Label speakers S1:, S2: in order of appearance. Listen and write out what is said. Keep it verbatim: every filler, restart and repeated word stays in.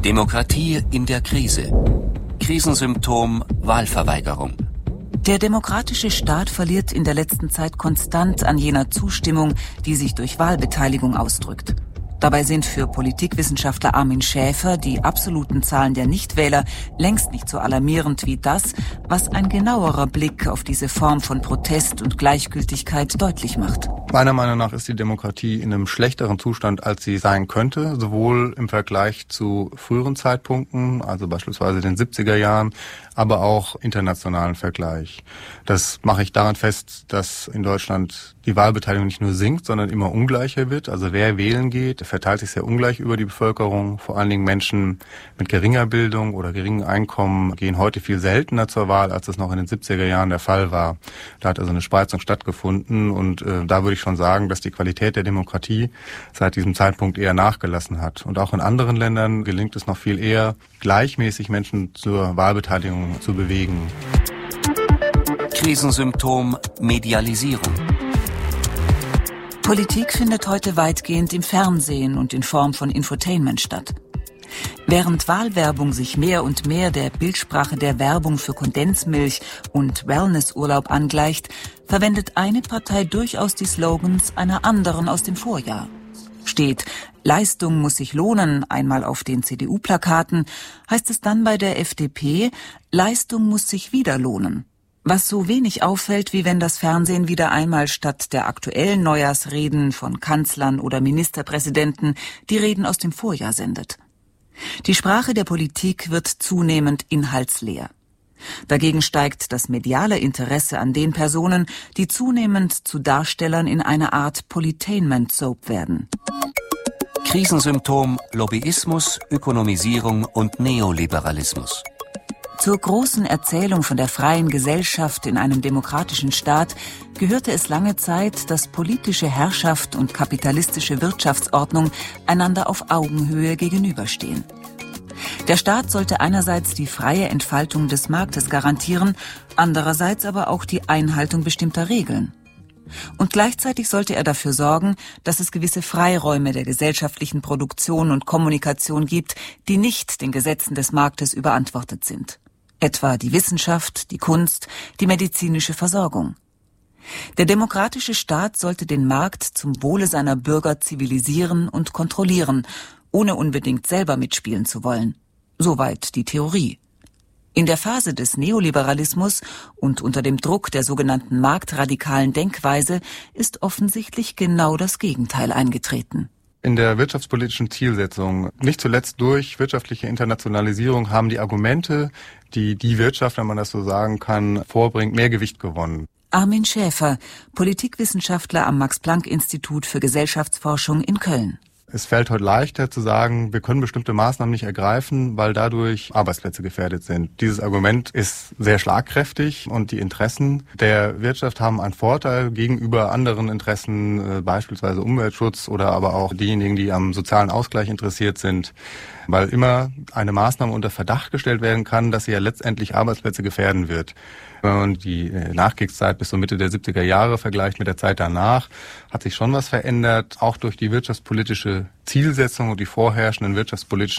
S1: Demokratie in der Krise. Krisensymptom Wahlverweigerung.
S2: Der demokratische Staat verliert in der letzten Zeit konstant an jener Zustimmung, die sich durch Wahlbeteiligung ausdrückt. Dabei sind für Politikwissenschaftler Armin Schäfer die absoluten Zahlen der Nichtwähler längst nicht so alarmierend wie das, was ein genauerer Blick auf diese Form von Protest und Gleichgültigkeit deutlich macht.
S3: Meiner Meinung nach ist die Demokratie in einem schlechteren Zustand, als sie sein könnte, sowohl im Vergleich zu früheren Zeitpunkten, also beispielsweise den siebziger Jahren, aber auch internationalen Vergleich. Das mache ich daran fest, dass in Deutschland die Wahlbeteiligung nicht nur sinkt, sondern immer ungleicher wird. Also wer wählen geht, verteilt sich sehr ungleich über die Bevölkerung. Vor allen Dingen Menschen mit geringer Bildung oder geringem Einkommen gehen heute viel seltener zur Wahl, als es noch in den siebziger Jahren der Fall war. Da hat also eine Spreizung stattgefunden und äh, da würde ich schon sagen, dass die Qualität der Demokratie seit diesem Zeitpunkt eher nachgelassen hat. Und auch in anderen Ländern gelingt es noch viel eher, gleichmäßig Menschen zur Wahlbeteiligung zu bewegen.
S1: Krisensymptom Medialisierung.
S2: Politik findet heute weitgehend im Fernsehen und in Form von Infotainment statt. Während Wahlwerbung sich mehr und mehr der Bildsprache der Werbung für Kondensmilch und Wellnessurlaub angleicht, verwendet eine Partei durchaus die Slogans einer anderen aus dem Vorjahr. Steht "Leistung muss sich lohnen" einmal auf den C D U-Plakaten, heißt es dann bei der F D P "Leistung muss sich wieder lohnen". Was so wenig auffällt, wie wenn das Fernsehen wieder einmal statt der aktuellen Neujahrsreden von Kanzlern oder Ministerpräsidenten die Reden aus dem Vorjahr sendet. Die Sprache der Politik wird zunehmend inhaltsleer. Dagegen steigt das mediale Interesse an den Personen, die zunehmend zu Darstellern in einer Art Politainment-Soap werden.
S1: Krisensymptom Lobbyismus, Ökonomisierung und Neoliberalismus.
S2: Zur großen Erzählung von der freien Gesellschaft in einem demokratischen Staat gehörte es lange Zeit, dass politische Herrschaft und kapitalistische Wirtschaftsordnung einander auf Augenhöhe gegenüberstehen. Der Staat sollte einerseits die freie Entfaltung des Marktes garantieren, andererseits aber auch die Einhaltung bestimmter Regeln. Und gleichzeitig sollte er dafür sorgen, dass es gewisse Freiräume der gesellschaftlichen Produktion und Kommunikation gibt, die nicht den Gesetzen des Marktes überantwortet sind. Etwa die Wissenschaft, die Kunst, die medizinische Versorgung. Der demokratische Staat sollte den Markt zum Wohle seiner Bürger zivilisieren und kontrollieren, ohne unbedingt selber mitspielen zu wollen. Soweit die Theorie. In der Phase des Neoliberalismus und unter dem Druck der sogenannten marktradikalen Denkweise ist offensichtlich genau das Gegenteil eingetreten.
S3: In der wirtschaftspolitischen Zielsetzung, nicht zuletzt durch wirtschaftliche Internationalisierung, haben die Argumente, die die Wirtschaft, wenn man das so sagen kann, vorbringt, mehr Gewicht gewonnen.
S2: Armin Schäfer, Politikwissenschaftler am Max-Planck-Institut für Gesellschaftsforschung in Köln.
S3: Es fällt heute leichter zu sagen, wir können bestimmte Maßnahmen nicht ergreifen, weil dadurch Arbeitsplätze gefährdet sind. Dieses Argument ist sehr schlagkräftig und die Interessen der Wirtschaft haben einen Vorteil gegenüber anderen Interessen, beispielsweise Umweltschutz oder aber auch diejenigen, die am sozialen Ausgleich interessiert sind, weil immer eine Maßnahme unter Verdacht gestellt werden kann, dass sie ja letztendlich Arbeitsplätze gefährden wird. Wenn man die Nachkriegszeit bis zur Mitte der siebziger Jahre vergleicht mit der Zeit danach, hat sich schon was verändert, auch durch die wirtschaftspolitische Zielsetzung und die vorherrschenden wirtschaftspolitischen